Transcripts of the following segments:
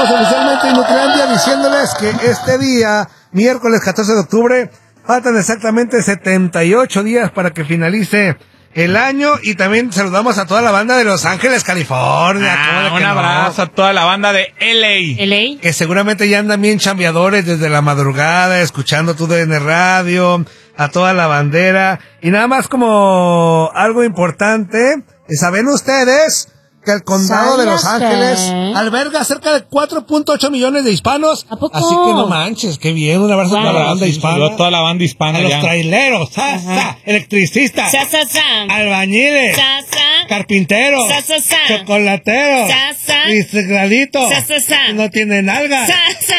Estamos oficialmente en Nutrilandia diciéndoles que este día, miércoles 14 de octubre, faltan exactamente 78 días para que finalice el año, y también saludamos a toda la banda de Los Ángeles, California. Un abrazo a toda la banda de LA. Que seguramente ya andan bien chambeadores desde la madrugada, escuchando tu DN Radio, a toda la bandera. Y nada más como algo importante, ¿saben ustedes que el condado de Los Ángeles alberga cerca de 4.8 millones de hispanos? ¿A poco? Así que no manches, qué bien, un abrazo a toda la banda hispana. A toda la banda hispana. A los traileros, electricistas, albañiles, carpinteros, chocolateros, bicicladitos, no tienen algas.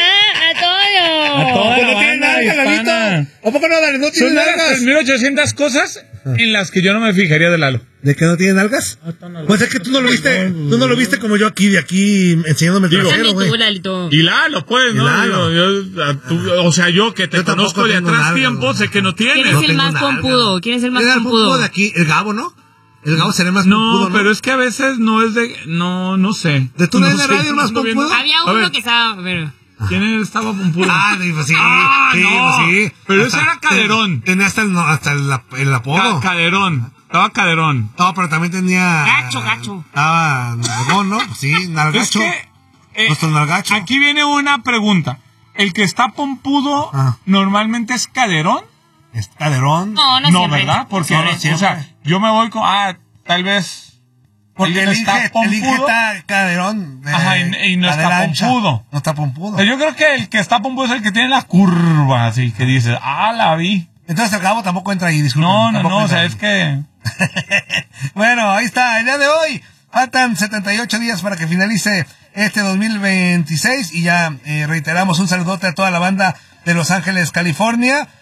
A todos. A toda la ¿No tienen banda algas, Lalito? hispana. ¿A poco no, Dale? ¿No Son tienen de las algas? 3.800 cosas en las que yo no me fijaría de Lalo. ¿De que no tienen algas? Pues es que tú no lo viste como yo aquí, enseñándome el trasero, güey. Y Lalo, pues, ¿no? Lalo. O sea, yo que te Yo tampoco conozco de tengo atrás nalgas, tiempo, güey. sé que no tienes. ¿Quién es el más pompudo? ¿Quién es el más pompudo? de aquí? El Gabo, ¿no? El Gabo será el más pompudo, No, pero es que a veces no es de... No sé. ¿De tu no DN sé, Radio el más no viendo. pompudo? Había A ver, uno que estaba... Pero... ¿Quién estaba pompudo? Pues sí. No, sí. pero ese era Caderón. Tenía hasta el apodo. Caderón. Estaba Caderón. No, pero también tenía... Gacho. Estaba Nalgón, ¿no? Sí, Nalgacho. Es que, Nuestro Nalgacho. aquí viene una pregunta. ¿El que está pompudo normalmente es Caderón? ¿Es Caderón? No siempre. ¿Verdad? Porque, No siempre. o sea, yo me voy con... tal vez... Porque el está Inge pompudo. está Caderón. Ajá, y no está cadera ancha. pompudo. No está pompudo. Pero yo creo que el que está pompudo es el que tiene la curva, así que dices, la vi. Entonces el Gabo tampoco entra ahí, disculpen. No, o sea, es que... Bueno, ahí está, el día de hoy. Faltan 78 días para que finalice este 2026 y ya reiteramos un saludote a toda la banda de Los Ángeles, California.